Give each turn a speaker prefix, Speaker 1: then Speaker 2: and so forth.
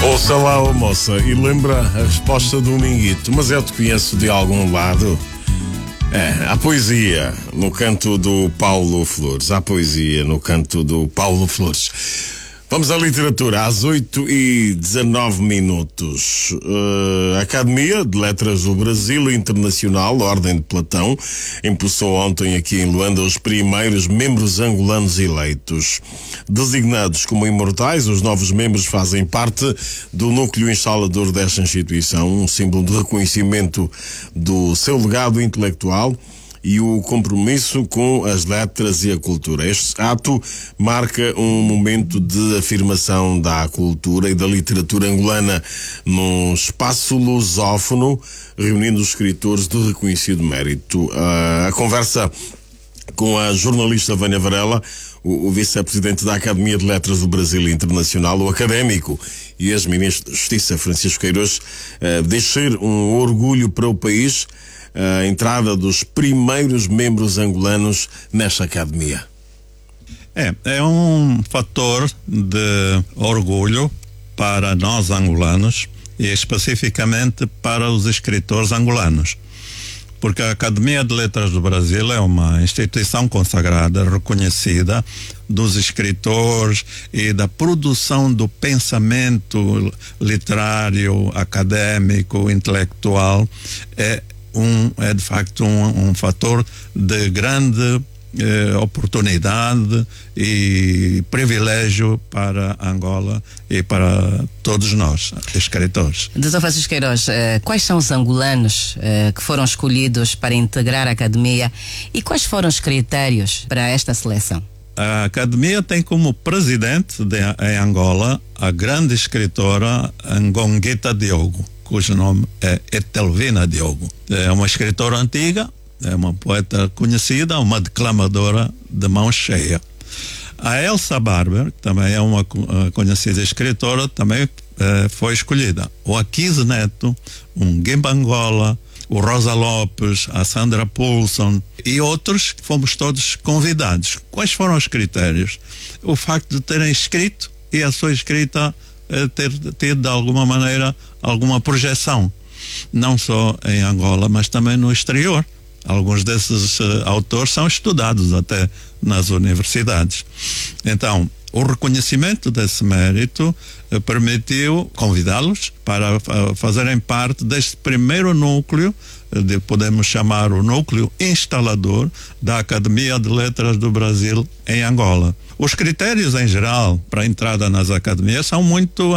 Speaker 1: Ouça lá, ô moça, e lembra a resposta do Minguito. Mas eu te conheço de algum lado? Há poesia no canto do Paulo Flores. Há poesia no canto do Paulo Flores. Vamos à literatura, às 8h19. A Academia de Letras do Brasil Internacional, Ordem de Platão, impulsou ontem aqui em Luanda os primeiros membros angolanos eleitos. Designados como imortais, os novos membros fazem parte do núcleo instalador desta instituição, um símbolo de reconhecimento do seu legado intelectual e o compromisso com as letras e a cultura. Este ato marca um momento de afirmação da cultura e da literatura angolana num espaço lusófono, reunindo os escritores de reconhecido mérito. A conversa com a jornalista Vânia Varela, o vice-presidente da Academia de Letras do Brasil Internacional, o académico e ex-ministro da Justiça, Francisco Queiroz, diz ser um orgulho para o país a entrada dos primeiros membros angolanos nesta academia.
Speaker 2: É um fator de orgulho para nós angolanos e especificamente para os escritores angolanos, porque a Academia de Letras do Brasil é uma instituição consagrada, reconhecida dos escritores e da produção do pensamento literário, acadêmico, intelectual. É de facto um fator de grande oportunidade e privilégio para Angola e para todos nós, escritores.
Speaker 3: Dr. Francisco Queiroz, quais são os angolanos que foram escolhidos para integrar a Academia e quais foram os critérios para esta seleção?
Speaker 2: A Academia tem como presidente em Angola a grande escritora Ngongueta Diogo, cujo nome é Etelvina Diogo. É uma escritora antiga, é uma poeta conhecida, uma declamadora de mão cheia. A Elsa Barber, que também é uma conhecida escritora, também foi escolhida. O Akise Neto, um Guimba Angola, o Rosa Lopes, a Sandra Poulson e outros, fomos todos convidados. Quais foram os critérios? O facto de terem escrito e a sua escrita ter de alguma maneira alguma projeção, não só em Angola, mas também no exterior. Alguns desses autores são estudados até nas universidades. Então, o reconhecimento desse mérito permitiu convidá-los para fazerem parte deste primeiro núcleo, podemos chamar o núcleo instalador da Academia de Letras do Brasil em Angola. Os critérios em geral para a entrada nas academias são muito